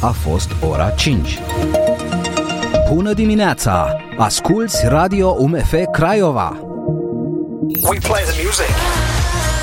a fost ora 5. Bună dimineața! Asculți Radio UMF Craiova! We play the music.